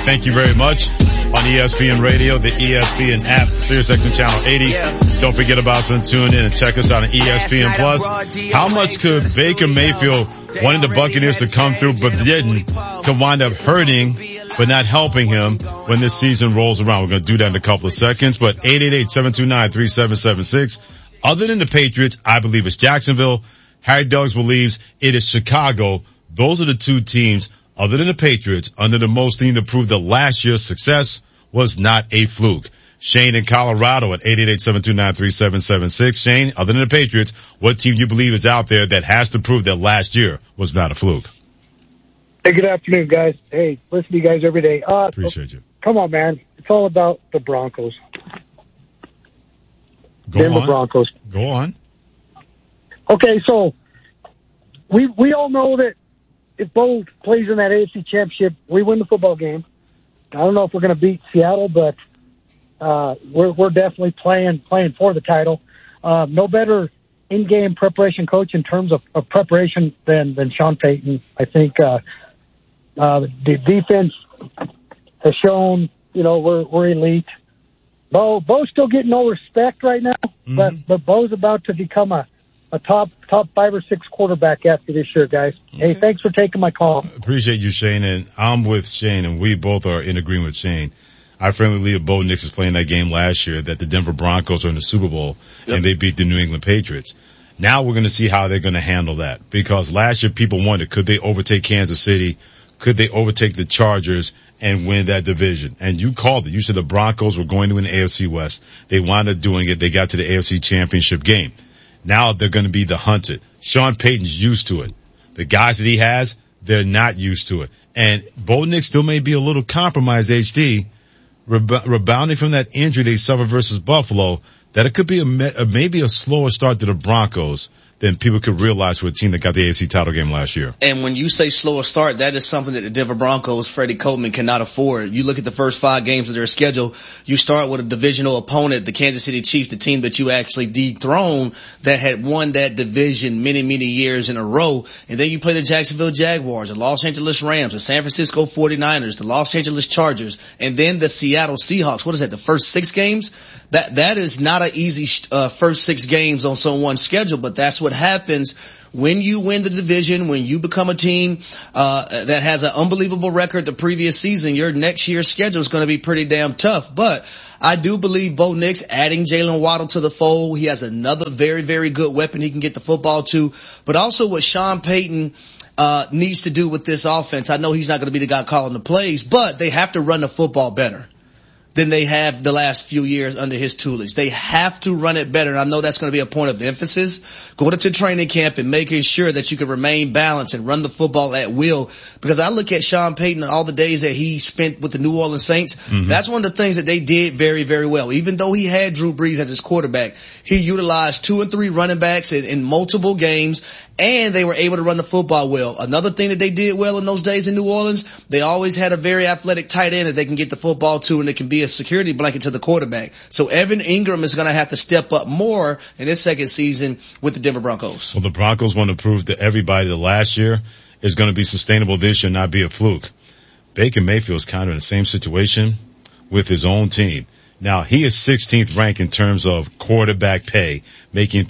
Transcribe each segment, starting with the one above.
thank you very much. On ESPN Radio, the ESPN app, SiriusXM Channel 80. Don't forget about us and tune in and check us out on ESPN Plus. How much could Baker Mayfield wanting the Buccaneers to come through but didn't could wind up hurting but not helping him when this season rolls around? We're going to do that in a couple of seconds, but 888-729-3776. Other than the Patriots, I believe it's Jacksonville. Harry Douglas believes it is Chicago. Those are the two teams, other than the Patriots, under the most team to prove that last year's success was not a fluke. Shane in Colorado at 888-729-3776. Shane, other than the Patriots, what team do you believe is out there that has to prove that last year was not a fluke? Hey, good afternoon, guys. Hey, listen to you guys every day. Appreciate you. Come on, man. It's all about the Broncos. Denver Broncos. Go on. Okay, so we all know that if Bo plays in that AFC Championship, we win the football game. I don't know if we're going to beat Seattle, but we're definitely playing for the title. No better in-game preparation coach in terms of preparation than Sean Payton. I think the defense has shown, we're elite. Bo's still getting no respect right now, but Bo's about to become a top 5 or 6 quarterback after this year, guys. Okay. Hey, thanks for taking my call. Appreciate you, Shane, and I'm with Shane, and we both are in agreement with Shane. Our friendly leader, Bo Nix, is playing that game last year that the Denver Broncos are in the Super Bowl, and they beat the New England Patriots. Now we're going to see how they're going to handle that, because last year people wondered, could they overtake Kansas City? Could they overtake the Chargers and win that division? And you called it. You said the Broncos were going to win the AFC West. They wound up doing it. They got to the AFC Championship game. Now they're going to be the hunted. Sean Payton's used to it. The guys that he has, they're not used to it. And Bo Nix still may be a little compromised, HD, rebounding from that injury they suffered versus Buffalo, that it could be maybe a slower start to the Broncos than people could realize for a team that got the AFC title game last year. And when you say slower start, that is something that the Denver Broncos, Freddie Coleman, cannot afford. You look at the first 5 games of their schedule, you start with a divisional opponent, the Kansas City Chiefs, the team that you actually dethroned that had won that division many, many years in a row. And then you play the Jacksonville Jaguars, the Los Angeles Rams, the San Francisco 49ers, the Los Angeles Chargers, and then the Seattle Seahawks. What is that, the first 6 games? That is not an easy first 6 games on someone's schedule, but that's what happens when you win the division, when you become a team that has an unbelievable record the previous season. Your next year's schedule is going to be pretty damn tough. But I do believe Bo Nix adding Jalen Waddle to the fold. He has another very, very good weapon he can get the football to. But also what Sean Payton needs to do with this offense. I know he's not going to be the guy calling the plays, but they have to run the football better than they have the last few years under his tutelage. They have to run it better, and I know that's going to be a point of emphasis going into training camp and making sure that you can remain balanced and run the football at will. Because I look at Sean Payton and all the days that he spent with the New Orleans Saints, that's one of the things that they did very, very well. Even though he had Drew Brees as his quarterback, he utilized 2 and 3 running backs in multiple games, and they were able to run the football well. Another thing that they did well in those days in New Orleans, they always had a very athletic tight end that they can get the football to, and it can be a security blanket to the quarterback. So Evan Ingram is going to have to step up more in his second season with the Denver Broncos. Well, the Broncos want to prove to everybody that last year is going to be sustainable this year, not be a fluke. Baker Mayfield is kind of in the same situation with his own team. Now, he is 16th ranked in terms of quarterback pay, making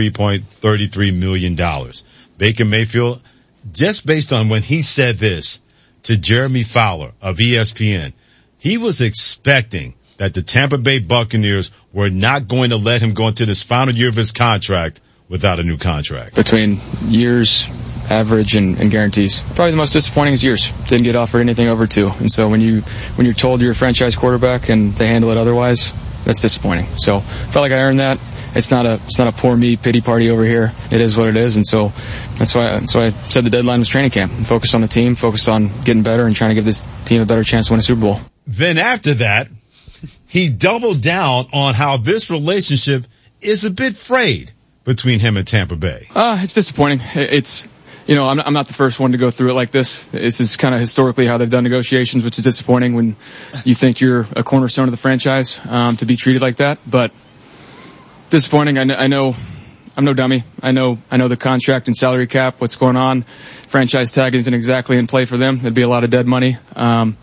$33.33 million. Baker Mayfield, just based on when he said this to Jeremy Fowler of ESPN, he was expecting that the Tampa Bay Buccaneers were not going to let him go into this final year of his contract without a new contract. Between years, average, and guarantees, probably the most disappointing is years. Didn't get offered anything over 2. And so when you're told you're a franchise quarterback and they handle it otherwise, that's disappointing. So felt like I earned that. It's not a poor me pity party over here. It is what it is. And so that's why I said the deadline was training camp. Focus on the team, focus on getting better and trying to give this team a better chance to win a Super Bowl. Then after that, he doubled down on how this relationship is a bit frayed between him and Tampa Bay. It's disappointing. It's, I'm not the first one to go through it like this. This is kind of historically how they've done negotiations, which is disappointing when you think you're a cornerstone of the franchise, to be treated like that. But disappointing. I know I'm no dummy. I know the contract and salary cap, what's going on. Franchise tag isn't exactly in play for them. There'd be a lot of dead money.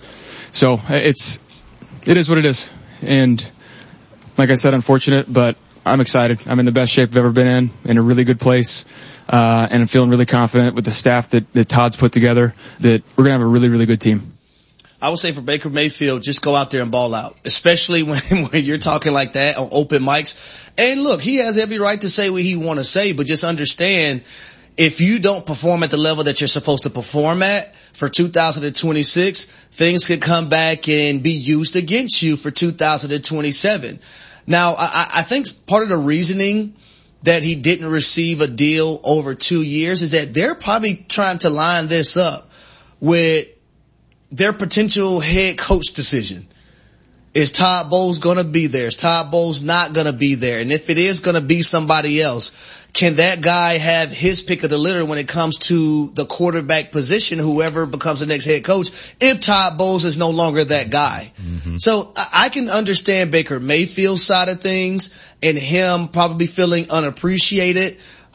So it is what it is. And like I said, unfortunate, but I'm excited. I'm in the best shape I've ever been in a really good place. And I'm feeling really confident with the staff that Todd's put together that we're going to have a really, really good team. I would say for Baker Mayfield, just go out there and ball out, especially when you're talking like that on open mics. And look, he has every right to say what he want to say, but just understand if you don't perform at the level that you're supposed to perform at for 2026, things could come back and be used against you for 2027. Now, I think part of the reasoning that he didn't receive a deal over 2 years is that they're probably trying to line this up with their potential head coach decision. Is Todd Bowles going to be there? Is Todd Bowles not going to be there? And if it is going to be somebody else, can that guy have his pick of the litter when it comes to the quarterback position, whoever becomes the next head coach, if Todd Bowles is no longer that guy? Mm-hmm. So I can understand Baker Mayfield's side of things and him probably feeling unappreciated.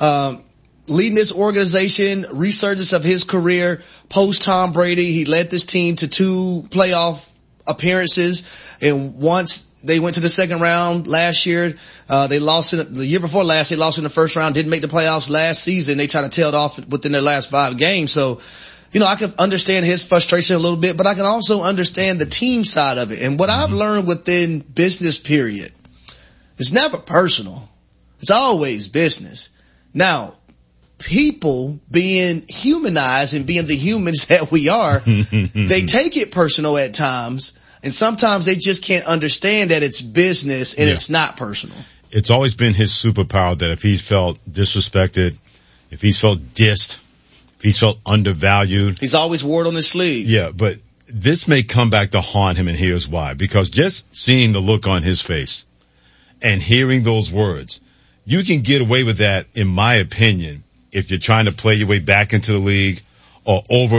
Leading this organization, resurgence of his career post Tom Brady. He led this team to 2 playoff appearances, and once they went to the second round last year. They lost the year before last. They lost in the first round, didn't make the playoffs last season. They tried to tail it off within their last 5 games. So, I can understand his frustration a little bit, but I can also understand the team side of it. And what I've learned within business period, it's never personal. It's always business. Now, people being humanized and being the humans that we are, they take it personal at times, and sometimes they just can't understand that it's business and it's not personal. It's always been his superpower that if he's felt disrespected, if he's felt dissed, if he's felt undervalued, he's always wore it on his sleeve. Yeah, but this may come back to haunt him, and here's why. Because just seeing the look on his face and hearing those words, you can get away with that, in my opinion, if you're trying to play your way back into the league or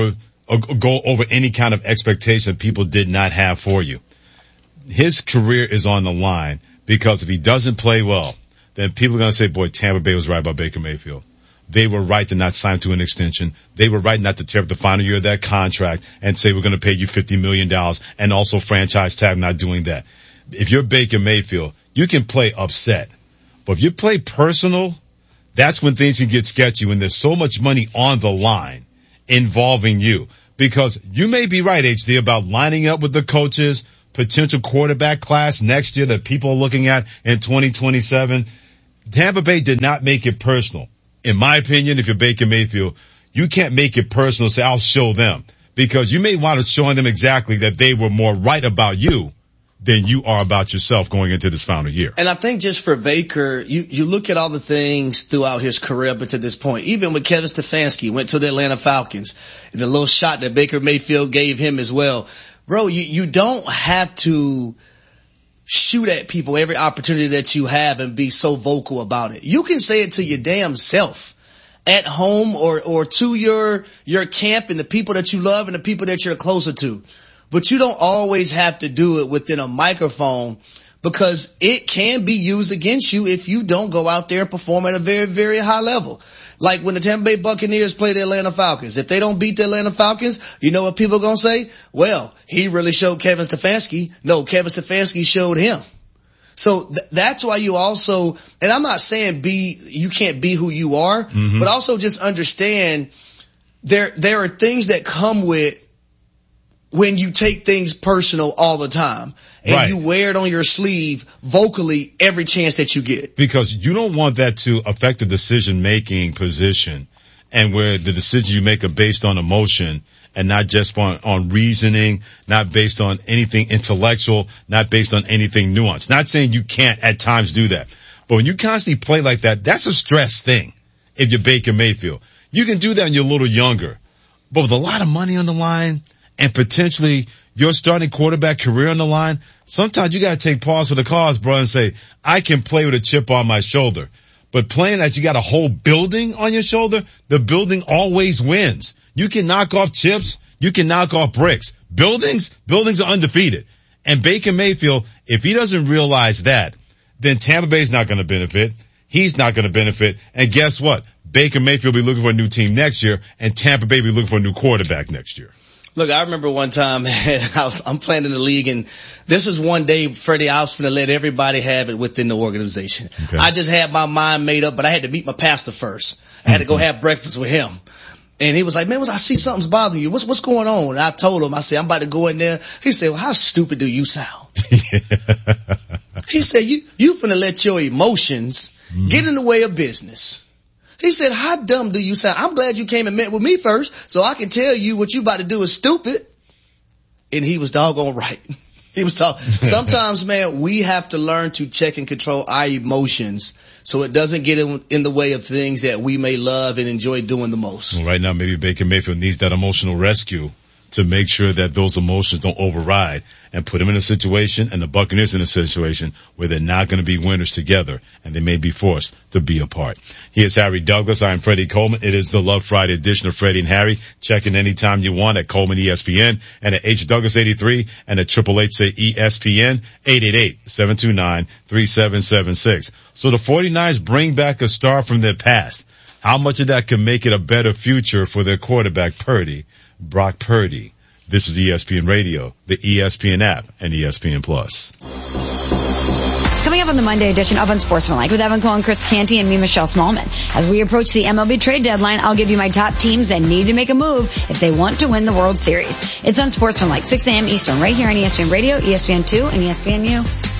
go over any kind of expectation people did not have for you. His career is on the line because if he doesn't play well, then people are going to say, boy, Tampa Bay was right about Baker Mayfield. They were right to not sign to an extension. They were right not to tear up the final year of that contract and say we're going to pay you $50 million and also franchise tag not doing that. If you're Baker Mayfield, you can play upset. But if you play personal, that's when things can get sketchy, when there's so much money on the line involving you. Because you may be right, HD, about lining up with the coaches, potential quarterback class next year that people are looking at in 2027. Tampa Bay did not make it personal. In my opinion, if you're Baker Mayfield, you can't make it personal, say, I'll show them. Because you may want to show them exactly that they were more right about you than you are about yourself going into this final year. And I think just for Baker, you look at all the things throughout his career up until this point, even with Kevin Stefanski, went to the Atlanta Falcons, and the little shot that Baker Mayfield gave him as well. Bro, you don't have to shoot at people every opportunity that you have and be so vocal about it. You can say it to your damn self at home or to your camp and the people that you love and the people that you're closer to. But you don't always have to do it within a microphone because it can be used against you if you don't go out there and perform at a very, very high level. Like when the Tampa Bay Buccaneers play the Atlanta Falcons. If they don't beat the Atlanta Falcons, you know what people are going to say? Well, he really showed Kevin Stefanski. No, Kevin Stefanski showed him. So that's why you also, and I'm not saying you can't be who you are, but also just understand there are things that come with when you take things personal all the time and you wear it on your sleeve vocally every chance that you get. Because you don't want that to affect the decision-making position and where the decisions you make are based on emotion and not just on reasoning, not based on anything intellectual, not based on anything nuanced. Not saying you can't at times do that. But when you constantly play like that, that's a stress thing if you're Baker Mayfield. You can do that when you're a little younger. But with a lot of money on the line, and potentially your starting quarterback career on the line, sometimes you got to take pause for the cause, bro, and say, I can play with a chip on my shoulder. But playing that you got a whole building on your shoulder, the building always wins. You can knock off chips. You can knock off bricks. Buildings are undefeated. And Baker Mayfield, if he doesn't realize that, then Tampa Bay's not going to benefit. He's not going to benefit. And guess what? Baker Mayfield will be looking for a new team next year, and Tampa Bay will be looking for a new quarterback next year. Look, I remember one time, man, I'm playing in the league, and this is one day, Freddie, I was going to let everybody have it within the organization. Okay. I just had my mind made up, but I had to meet my pastor first. I had to go have breakfast with him. And he was like, man, I see something's bothering you. What's going on? And I told him, I said, I'm about to go in there. He said, well, how stupid do you sound? He said, you finna let your emotions get in the way of business. He said, how dumb do you sound? I'm glad you came and met with me first so I can tell you what you about to do is stupid. And he was doggone right. He was talking. Sometimes, man, we have to learn to check and control our emotions so it doesn't get in the way of things that we may love and enjoy doing the most. Well, right now, maybe Baker Mayfield needs that emotional rescue to make sure that those emotions don't override and put him in a situation and the Buccaneers in a situation where they're not going to be winners together and they may be forced to be apart. Here's Harry Douglas. I'm Freddie Coleman. It is the Love Friday edition of Freddie and Harry. Check in anytime you want at Coleman ESPN and at H Douglas 83 and at 888 say ESPN 888-729-3776. So the 49ers bring back a star from their past. How much of that can make it a better future for their quarterback Brock Purdy? This is ESPN Radio, the ESPN app, and ESPN Plus. Coming up on the Monday edition of Unsportsmanlike with Evan Cohen, Chris Canty, and me, Michelle Smallman. As we approach the MLB trade deadline, I'll give you my top teams that need to make a move if they want to win the World Series. It's Unsportsmanlike, 6 a.m. Eastern, right here on ESPN Radio, ESPN2, and ESPNU.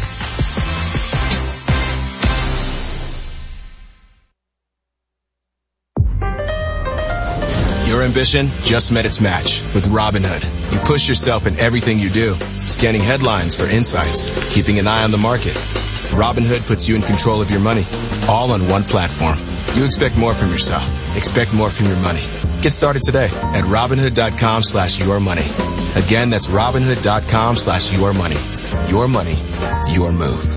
Your ambition just met its match with Robinhood. You push yourself in everything you do, scanning headlines for insights, keeping an eye on the market. Robinhood puts you in control of your money, all on one platform. You expect more from yourself. Expect more from your money. Get started today at Robinhood.com/yourmoney. Again, that's Robinhood.com/yourmoney. Your money, your move.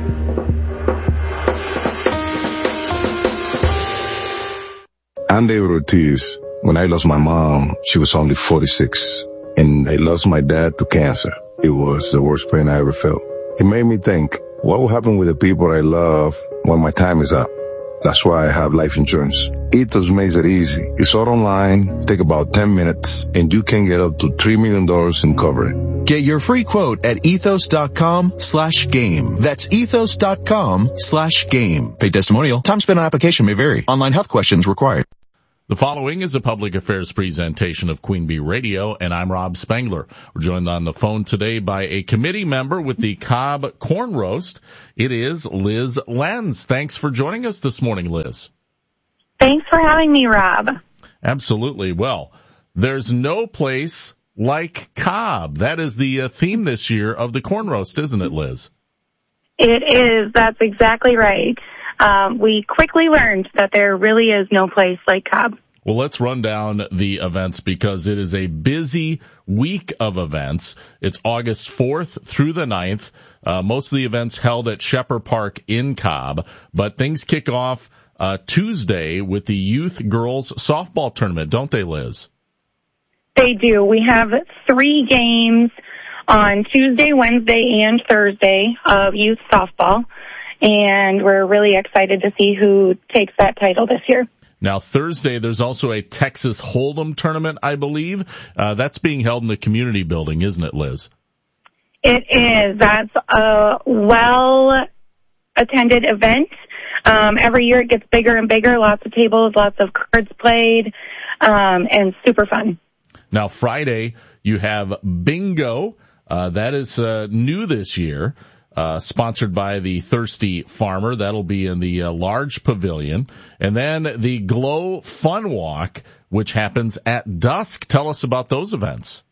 I'm David Ortiz. When I lost my mom, she was only 46, and I lost my dad to cancer. It was the worst pain I ever felt. It made me think, what will happen with the people I love when my time is up? That's why I have life insurance. Ethos makes it easy. It's all online, take about 10 minutes, and you can get up to $3 million in coverage. Get your free quote at ethos.com/game. That's ethos.com/game. Paid testimonial. Time spent on application may vary. Online health questions required. The following is a public affairs presentation of Queen Bee Radio, and I'm Rob Spengler. We're joined on the phone today by a committee member with the Cobb Corn Roast. It is Liz Lenz. Thanks for joining us this morning, Liz. Thanks for having me, Rob. Absolutely. Well, there's no place like Cobb. That is the theme this year of the Corn Roast, isn't it, Liz? It is. That's exactly right. We quickly learned that there really is no place like Cobb. Well, let's run down the events because it is a busy week of events. It's August 4th through the 9th. Most of the events held at Shepherd Park in Cobb, but things kick off Tuesday with the Youth Girls Softball Tournament, don't they, Liz? They do. We have 3 games on Tuesday, Wednesday, and Thursday of youth softball. And we're really excited to see who takes that title this year. Now, Thursday, there's also a Texas Hold'em tournament, I believe. That's being held in the community building, isn't it, Liz? It is. That's a well-attended event. Every year it gets bigger and bigger, lots of tables, lots of cards played, and super fun. Now, Friday, you have bingo. That is new this year. Sponsored by the Thirsty Farmer. That'll be in the large pavilion. And then the Glow Fun Walk, which happens at dusk. Tell us about those events.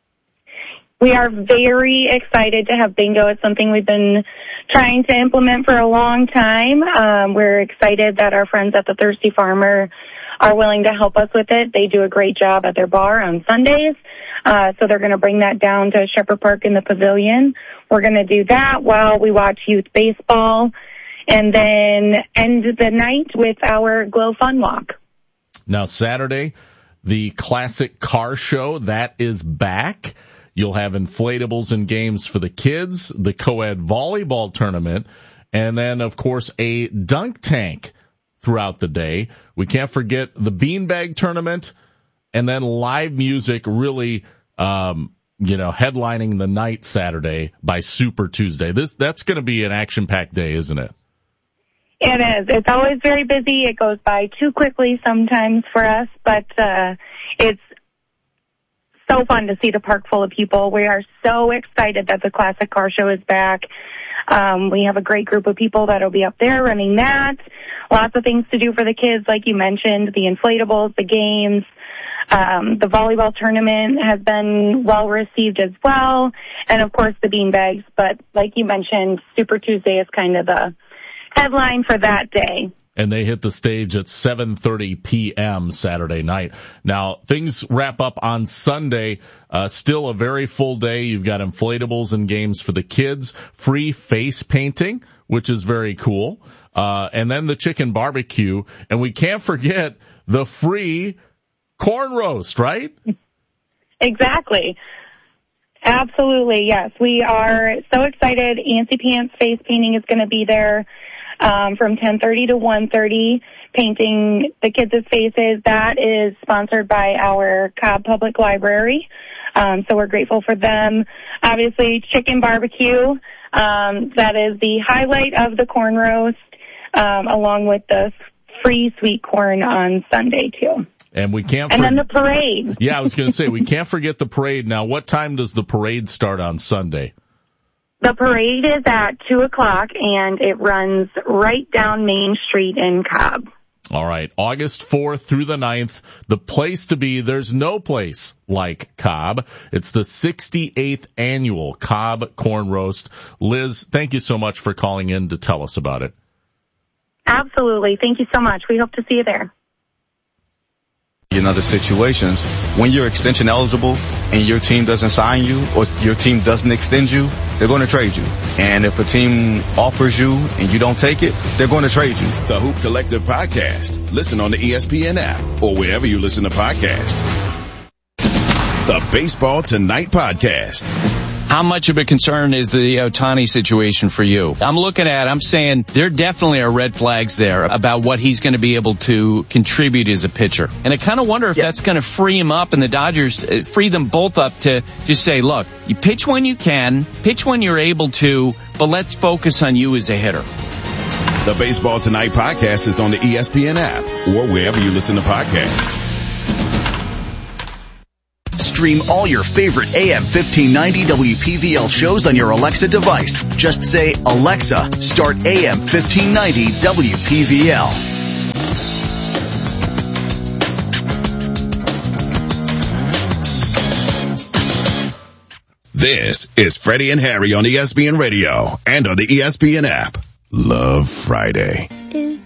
We are very excited to have bingo. It's something we've been trying to implement for a long time. We're excited that our friends at the Thirsty Farmer are willing to help us with it. They do a great job at their bar on Sundays. So they're going to bring that down to Shepherd Park in the pavilion. We're going to do that while we watch youth baseball and then end the night with our Glow Fun Walk. Now, Saturday, the classic car show, that is back. You'll have inflatables and games for the kids, the co-ed volleyball tournament, and then, of course, a dunk tank throughout the day. We can't forget the beanbag tournament, and then live music really headlining the night Saturday by Super Tuesday. That's going to be an action-packed day, isn't it? It is. It's always very busy. It goes by too quickly sometimes for us, but it's so fun to see the park full of people. We are so excited that the Classic Car Show is back. We have a great group of people that will be up there running that. Lots of things to do for the kids, like you mentioned, the inflatables, the games. The volleyball tournament has been well received as well. And, of course, the beanbags. But like you mentioned, Super Tuesday is kind of the headline for that day. And they hit the stage at 7:30 p.m. Saturday night. Now, things wrap up on Sunday. Still a very full day. You've got inflatables and games for the kids, free face painting, which is very cool, and then the chicken barbecue. And we can't forget the free corn roast, right? Exactly. Absolutely, yes. We are so excited. Antsy Pants face painting is going to be there. From 10:30 to 1:30, painting the kids' faces. That is sponsored by our Cobb Public Library, so we're grateful for them. Obviously, chicken barbecue, that is the highlight of the corn roast, along with the free sweet corn on Sunday, too. And we can't. And then the parade. Yeah, I was going to say, we can't forget the parade. Now, what time does the parade start on Sunday? The parade is at 2 o'clock, and it runs right down Main Street in Cobb. All right, August 4th through the 9th, the place to be. There's no place like Cobb. It's the 68th annual Cobb Corn Roast. Liz, thank you so much for calling in to tell us about it. Absolutely. Thank you so much. We hope to see you there. In other situations, when you're extension eligible and your team doesn't sign you or your team doesn't extend you, they're going to trade you. And if a team offers you and you don't take it, they're going to trade you. The Hoop Collective Podcast. Listen on the ESPN app or wherever you listen to podcasts. The Baseball Tonight Podcast. How much of a concern is the Ohtani situation for you? I'm saying there definitely are red flags there about what he's going to be able to contribute as a pitcher. And I kind of wonder if that's going to free him up and the Dodgers free them both up to just say, look, you pitch when you can, pitch when you're able to, but let's focus on you as a hitter. The Baseball Tonight Podcast is on the ESPN app or wherever you listen to podcasts. Stream all your favorite AM 1590 WPVL shows on your Alexa device. Just say, Alexa, start AM 1590 WPVL. This is Freddie and Harry on ESPN Radio and on the ESPN app. Love Friday.